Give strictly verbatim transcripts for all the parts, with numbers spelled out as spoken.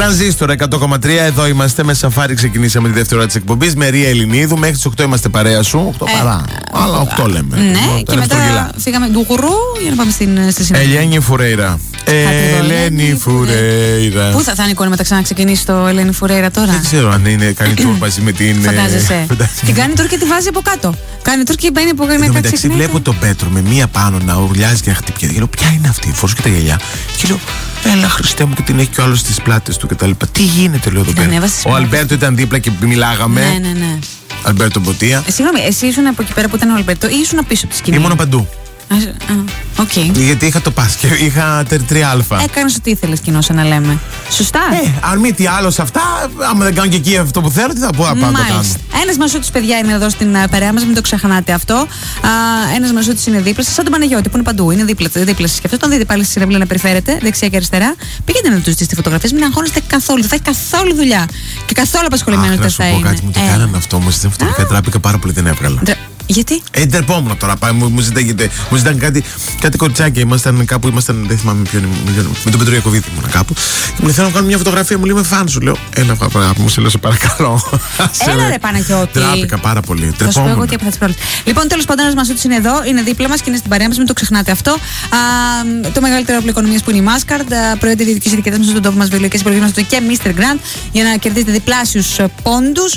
Τρανζίστορ εκατό κόμμα τρία, εδώ είμαστε. Με σαφάρι ξεκινήσαμε τη δεύτερη ώρα της εκπομπής. Με Ρία Ελληνίδου. Μέχρι τις οκτώ είμαστε παρέα σου. οκτώ ε, παρά. Ε, Αλλά οκτώ λέμε. Ναι, το, και μετά γελά. Φύγαμε του γουρού για να πάμε στην, στη συνέχεια. Ελένη Φουρέιρα. Ελένη Φουρέιρα. Πού θα, θα είναι η εικόνα μετά ξαναξεκινήσει το Ελένη Φουρέιρα τώρα? Δεν ξέρω αν είναι. Κάνει tour μαζί με την. Φαντάζεσαι. Την κάνει tour και τη βάζει από κάτω. Κάνει tour και μπαίνει από κάτω. Εν τω μεταξύ βλέπω τον Πέτρο με μία πάνω να ουρλιάζει και να χτυπιέται. Και λέω, ποια είναι αυτή? Φορούσε και τα γυαλιά. Και λέω, έλα Χριστέ μου, και την έχει κι ο άλλος στις πλάτες του κτλ. Τι γίνεται, λέω εδώ πέρα. Ο Αλμπέρτο ήταν δίπλα και μιλάγαμε. Ναι, ναι, ναι. Αλμπέρτο Μποτία. Ε, συγγνώμη, εσύ ήσουν από εκεί πέρα που ήταν ο Αλμπέρτο ή ήσουν πίσω από τη σκηνή? Ήμουν παντού. Okay. Γιατί είχα το πας και είχα τρία α. Έκανες ό,τι ήθελες κοινό, να λέμε. Σωστά. Ε, αν μη τι άλλο σε αυτά, άμα δεν κάνω και εκεί αυτό που θέλω, τι θα πω, απ' κάνω. Ένας Μασούτης, παιδιά, είναι εδώ στην παρέα μας, μην το ξεχνάτε αυτό. Ένας Μασούτης είναι δίπλα σας, σαν τον Παναγιώτη που είναι παντού. Είναι δίπλα, δίπλα σας. Και αυτό τον δείτε πάλι στη σειρά να περιφέρετε δεξιά και αριστερά. Πήγαινε να του ζητήσετε φωτογραφίες, μην αγχώνεστε καθόλου. Θα έχει καθόλου δουλειά. Και καθόλου απασχολημένο δεν θα είναι. Να σου πω κάτι, μου το κάνανε αυτό όμως. Στην φωτογραφία τράπηκα πάρα πολύ, δεν έβγαλα. Γιατί? Ε, ντερπόμουν τώρα. Πάει, μου, μου ζητάγεται, μου ζητάνε κάτι, κάτι κοριτσάκια. Ήμασταν κάπου, ήμασταν, δεν θυμάμαι ποιον, με τον Πέτρο Ιακωβίδη ήμουν κάπου. Και μου λέει, θέλω να κάνω μια φωτογραφία, μου λέει, με φαν σου. Λέω, έλα, αγάπη μου, σε λέω, σε παρακαλώ. Έλα, ρε Παναγιώτη. Τράπηκα πάρα πολύ. Θα σου πω εγώ τι έπαθα τις πρώτες. Λοιπόν, τέλος πάντων, ένας Μασούτης είναι εδώ, είναι δίπλα μας και είναι στην παρέα μας, μην το ξεχνάτε αυτό. Α, το μεγαλύτερο όπλο οικονομίας που είναι η Maskard, προϊόντα ιδιωτικής ετικέτας στον τόπο μας, βιολογικές επιλογές μας και μίστερ Grand για να κερδίσετε διπλάσιους πόντους.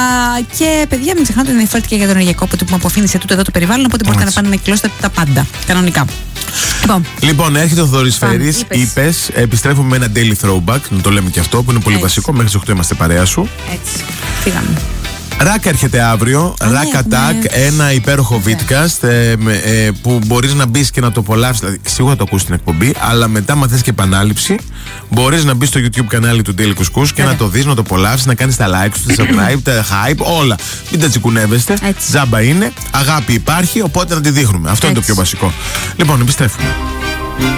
Και παιδιά, μην ξεχνάτε να εισφέρετε και για το ενεργειακό που μου αποφύνει σε τούτο εδώ το περιβάλλον, οπότε μπορείτε να πάνε να εκκλώσετε τα πάντα. Κανονικά. Λοιπόν, λοιπόν έρχεται ο Θοδωρής Φέρης. Είπες, επιστρέφουμε με ένα daily throwback, να το λέμε και αυτό που είναι πολύ Έτσι. βασικό. Μέχρι τις οκτώ είμαστε παρέα σου. Έτσι. Φύγαμε. Ρακ έρχεται αύριο. Ρακ Attack, ένα υπέροχο vidcast ε, ε, που μπορείς να μπεις και να το απολαύσεις. Δηλαδή, σίγουρα θα το ακούσεις στην εκπομπή, αλλά μετά, αν θες και επανάληψη, μπορείς να μπεις στο YouTube κανάλι του Daily Couscous και να το δεις, να το απολαύσεις, να κάνεις τα likes, τα subscribe, τα hype, όλα. Μην τα τσικουνεύεστε. Τζάμπα είναι. Αγάπη υπάρχει, οπότε να τη δείχνουμε. Αυτό Έτσι. είναι το πιο βασικό. Λοιπόν, επιστρέφουμε.